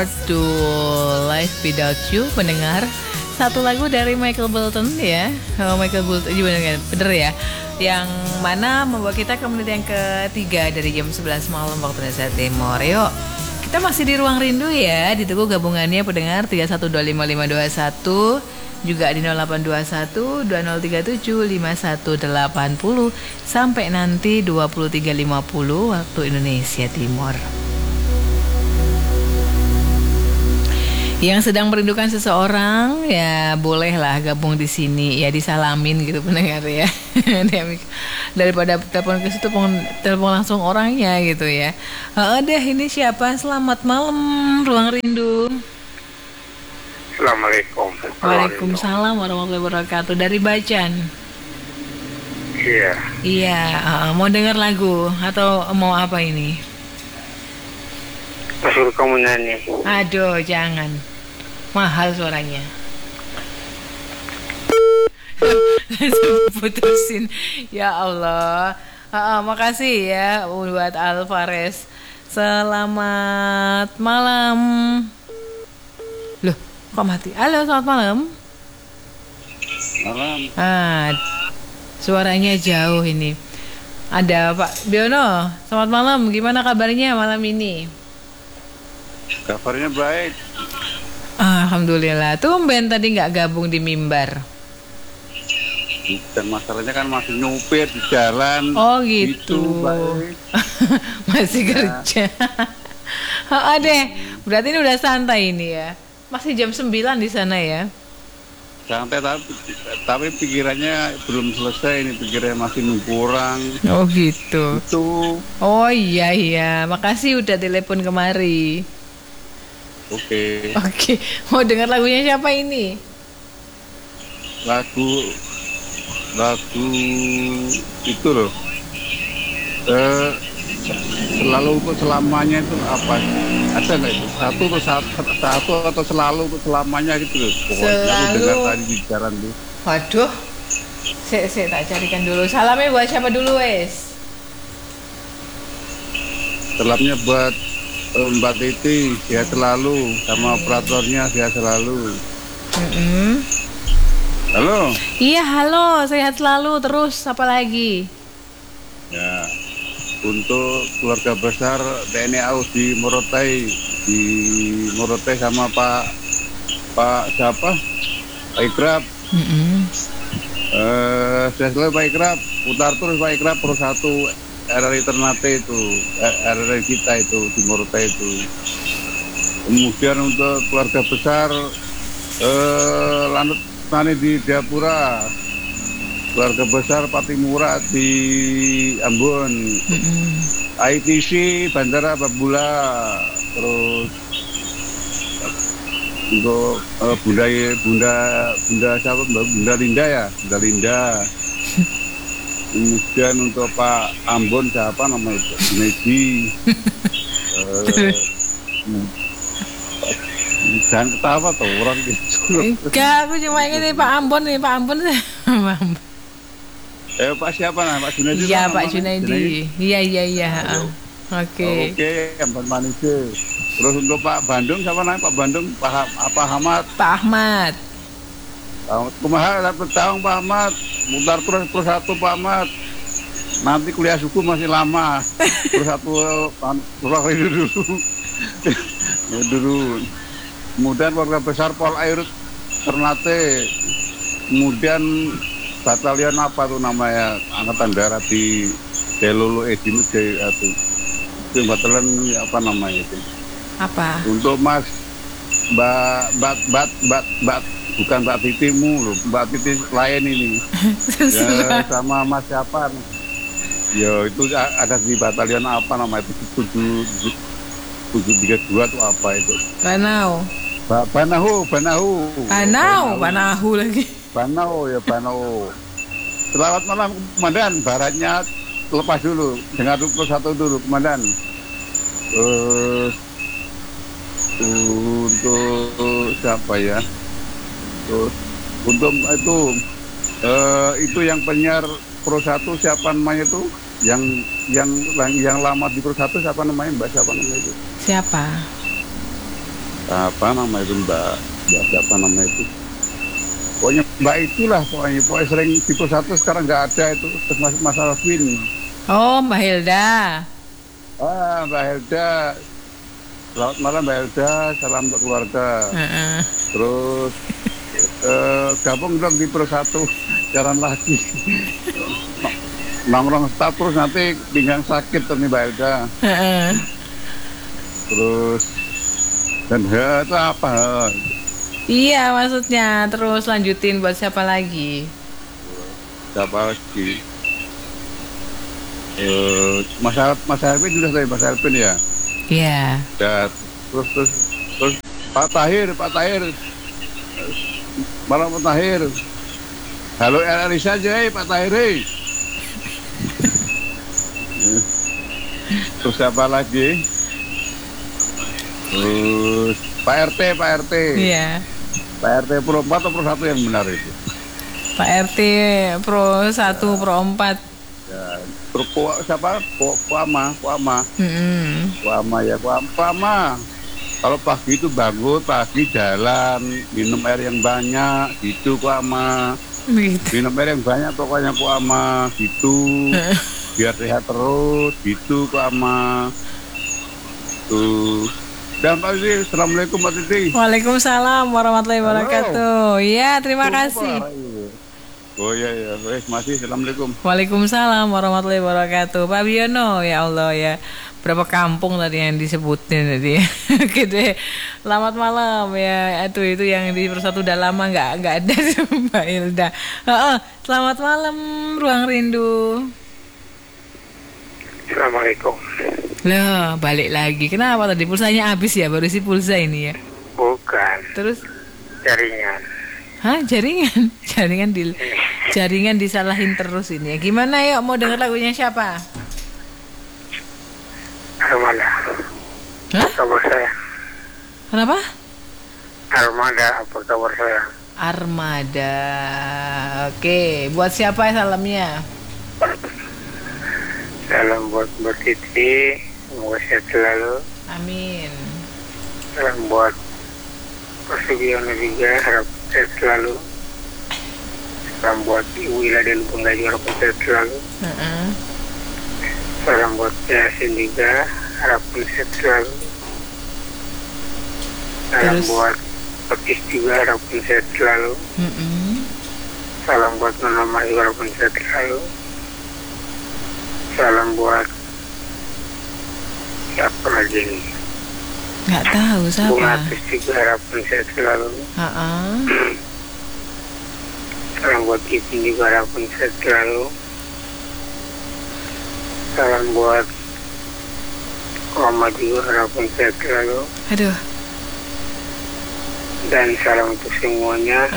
To Life Without You, pendengar. Satu lagu dari Michael Bolton ya. Michael Bolton juga bener ya. Yang mana membawa kita ke menit yang ketiga dari jam 11 malam waktu Indonesia Timur. Yuk, kita masih di Ruang Rindu ya. Ditunggu gabungannya pendengar 312551, juga di 0821 2037 5180 sampai nanti 23.50 waktu Indonesia Timur. Yang sedang merindukan seseorang ya bolehlah gabung di sini ya, disalamin gitu pendengar ya. Daripada telepon ke situ, telepon langsung orangnya gitu ya. Deh, ini siapa? Selamat malam Ruang Rindu. Assalamualaikum. Waalaikumsalam warahmatullahi wabarakatuh. Dari Bacan. Iya. Iya, mau dengar lagu atau mau apa ini? Suruh kamu nyanyi. Aduh, jangan. Mahal suaranya. Putusin. Ya Allah. Makasih ya buat Alvarez. Selamat malam. Loh, kok mati? Halo, selamat malam. Malam. Suaranya jauh ini. Ada Pak Biono. Selamat malam. Gimana kabarnya malam ini? Kabarnya baik. Alhamdulillah. Tumben tadi nggak gabung di mimbar. Dan masalahnya kan masih nyupir di jalan. Oh gitu. Masih kerja. Deh. Berarti ini udah santai ini ya. Masih jam 9 di sana ya. Santai tapi pikirannya belum selesai ini, pikirannya masih kurang. Oh gitu. Itu. Oh iya. Makasih udah telepon kemari. Oke. Mau dengar lagunya siapa ini? Lagu itu loh. Selalu untuk selamanya itu apa? Ada nggak itu? Satu atau selalu untuk selamanya gitu loh. Pokoknya aku dengar tadi di jalan tuh. Waduh. Saya tak carikan dulu. Salamnya buat siapa dulu, wes? Salamnya buat Mbak Titi, sehat selalu, sama operatornya sehat selalu. Halo. Iya, halo, sehat selalu. Terus apa lagi? Ya, untuk keluarga besar TNI AU di Morotai sama Pak siapa? Pak Ikrab. Sehat selalu Pak Ikrab. Putar terus Pak Ikrab Pro 1. RRI Ternate itu, RRI kita itu di Morotai itu. Kemudian untuk keluarga besar Lanut Tani di Jayapura, keluarga besar Patimura di Ambon, ITC Bandara Babula, terus untuk Bunda siapa? Bunda Linda ya, Bunda Linda. Kemudian untuk Pak Ambon siapa nama itu? Medi. Jangan ketawa tuh orang gitu. Enggak, aku cuma ingin Pak Ambon nih, Pak Ambon. Pak siapa nah? Pak Junaidi. Iya, Pak Junaidi. Iya. Oke, Ambon Manise. Terus untuk Pak Bandung siapa namanya? Pak Bandung, Pak Ahmad. Pak Ahmad. Kumaha tahun Pak Ahmad, mutar terus Pro 1 Pak Ahmad. Nanti kuliah suku masih lama. Pro 1 dulu. Kemudian keluarga besar Pol Air Ternate. Kemudian batalion apa tuh namanya, angkatan darat di Delolo Edin itu batalion apa namanya itu? Apa? Untuk Mas Mbak bukan Mbak Titimu loh, Mbak Titi lain ini. Ya, sama Mas siapa? Ya itu ada di batalion apa namanya itu, 732 itu apa itu? Banau lagi. Banau. Selamat malam Komandan, baratnya lepas dulu, dengar Pro 1 dulu Komandan. Untuk siapa ya? Untuk itu yang penyiar Pro 1 siapa namanya itu? Yang lama di Pro 1 siapa namanya? Mbak siapa namanya itu? Siapa? apa nama itu Mbak siapa nama itu, pokoknya Mbak itulah, pokoknya sering tipe satu sekarang nggak ada itu, terus Mas Alvin. Oh, Mbak Hilda. Mbak Hilda, selamat malam Mbak Hilda, salam untuk keluarga. Terus gabung dong di Pro 1, jalan lagi. Nongkrong staf terus nanti pinggang sakit tuh nih Mbak Hilda. Terus dan itu apa? Iya, maksudnya terus lanjutin buat siapa lagi? Siapa lagi? Mas Alvin sudah saya, Mas Alvin ya. Iya. Ya, terus Pak Tahir. Malam Pak Tahir. Halo RRI saja, Pak Tahir. Terus siapa lagi? Terus Pak RT. Iya. Pak RT Pro 4 atau Pro 1 yang benar itu? Pak RT Pro 1, Pro 4. Ya, terus siapa? Puama. Puama. Kalau pagi itu bangun, pagi jalan, minum air yang banyak, gitu Puama. Minum air yang banyak pokoknya Puama, gitu. Biar sehat terus, gitu Puama. Tuh. Dan Pak Titi, Assalamualaikum Pak Titi. Waalaikumsalam warahmatullahi wabarakatuh. Iya, terima kasih. Oh iya, masih Assalamualaikum. Waalaikumsalam warahmatullahi wabarakatuh. Pak Biono, ya Allah ya. Berapa kampung tadi yang disebutin tadi. Gitu. Selamat malam ya. Itu yang di Persatu udah lama nggak ada Mbak Hilda. Selamat malam Ruang Rindu. Assalamualaikum. Loh, balik lagi. Kenapa tadi pulsanya habis ya? Baru isi pulsa ini ya? Bukan. Terus? Jaringan. Hah? Jaringan? Jaringan disalahin terus ini ya. Gimana yuk? Mau denger lagunya siapa? Armada. Hah? Kabar saya. Kenapa? Armada, apa kabar saya? Armada. Oke, buat siapa salamnya? Salam buat Mbak Titi, semoga sehat selalu. Amin. Salam buat Persugiono juga, harap sehat selalu. Salam buat Ibu Ila dan Bunda juga, harap sehat selalu. Salam buat Yasin juga, harap sehat selalu. Salam buat Petis juga, harap sehat selalu. Salam buat Nona Mas juga, harap sehat selalu. Salam buat siapa lagi nih? Nggak tahu siapa. Bunga Atis juga, harapan sehat selalu. Salam buat Ipin juga, harapan sehat selalu. Salam buat Mama juga, harapan sehat selalu. Aduh. Dan salam untuk semuanya.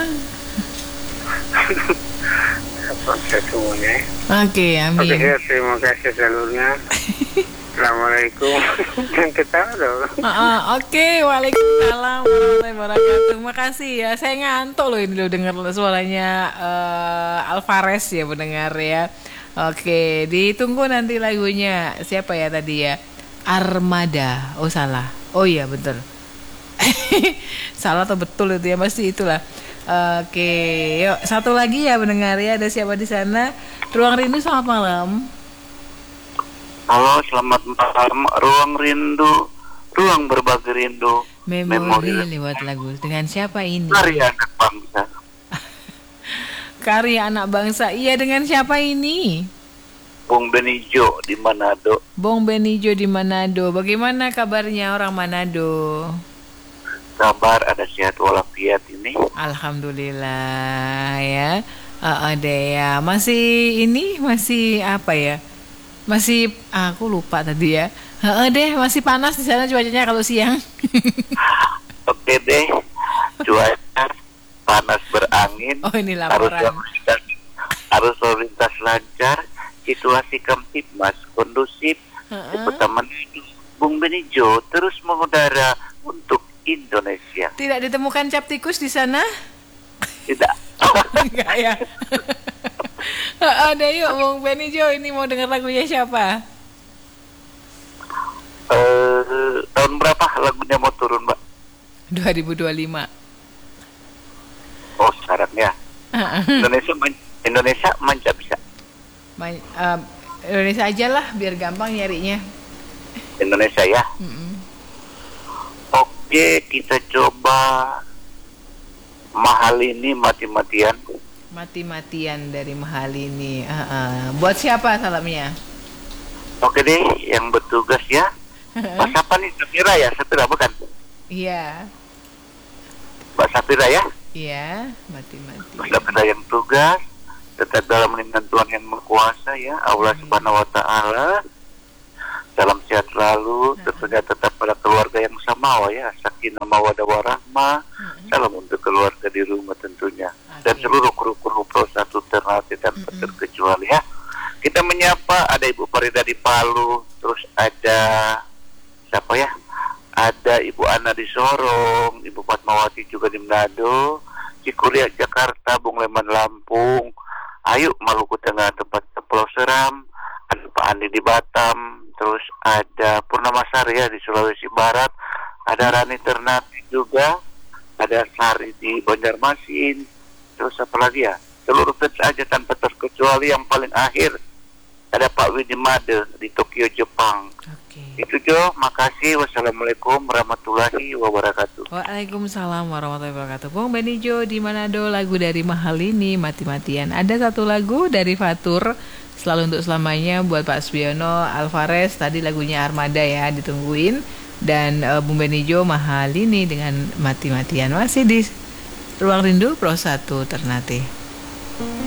Harapan sehat semuanya. Oke, amin. Oke, terima kasih seluruhnya. Assalamualaikum. Yang ketawa dong. Oke, waalaikumsalam warahmatullahi wabarakatuh. Makasih ya, saya ngantuk loh ini lo dengar suaranya Alvarez ya pendengar ya. Oke, ditunggu nanti lagunya. Siapa ya tadi ya? Armada. Oh salah. Oh iya betul. Salah atau betul itu ya, pasti itulah. Oke, yuk satu lagi ya pendengar ya. Ada siapa di sana? Ruang Rindu, selamat malam. Halo, selamat malam. Ruang Rindu, ruang berbagi rindu. Memori lewat lagu. Dengan siapa ini? Karya anak bangsa. Karya anak bangsa. Iya, dengan siapa ini? Bung Benijo di Manado. Bung Benijo di Manado. Bagaimana kabarnya orang Manado? Kabar ada sehat walafiat ini. Alhamdulillah ya. Deh ya. Masih apa ya? Masih aku lupa tadi ya. Deh masih panas di sana cuacanya kalau siang. Oke deh. Cuaca panas berangin. Oh ini laporan. Arus lalu lintas lancar. Situasi Kamtibmas kondusif. Di Kota Manado. Bung Benijo terus mengudara untuk Indonesia. Tidak ditemukan cap tikus di sana? Tidak. Enggak ya. Ada yuk Bung Benijo, ini mau dengar lagunya siapa? Tahun berapa lagunya mau turun, Mbak? 2025. Oh, sekarang ya. Indonesia manca bisa. Indonesia aja lah biar gampang nyarinya. Indonesia ya. Oke, kita coba Mahalini mati-matian. Mati-matian dari Mahalini. Buat siapa salamnya? Oke deh, yang bertugas ya. Mbak siapa nih? Safira ya? Safira bukan? Iya. Mbak Safira ya? Iya, mati-mati. Mbak Safira yang tugas tetap dalam lindungan Tuhan yang Maha Kuasa ya, Allah Subhanahu wa taala. Salam sehat selalu, tentunya tetap pada keluarga yang samawa ya, sakinah mawaddah warahmah. Salam untuk keluarga di rumah tentunya. Dan seluruh kru-kru Pro 1 Ternate tanpa terkecuali ya. Kita menyapa ada Ibu Farida di Palu, terus ada siapa ya? Ada Ibu Ana di Sorong, Ibu Fatmawati juga di Manado, Cikuria Jakarta, Bung Leman Lampung, Ayu Maluku Tengah tempat Pulau Seram, ada Pak Andi di Batam, terus ada Purnama Sari ya di Sulawesi Barat, ada Rani Ternate juga, ada Sari di Banjarmasin, terus apa lagi ya? Seluruh fans aja tanpa terkecuali. Yang paling akhir ada Pak Widi Made di Tokyo, Jepang. Itu Jo, makasih. Wassalamualaikum warahmatullahi wabarakatuh. Waalaikumsalam warahmatullahi wabarakatuh. Bung Benijo di Manado, lagu dari Mahalini mati-matian. Ada satu lagu dari Fatur, Selalu Untuk Selamanya, buat Pak Subiono Alvarez. Tadi lagunya Armada ya, ditungguin. Dan Bung Benijo Mahalini dengan mati-matian. Masih di Ruang Rindu Pro 1 Ternate.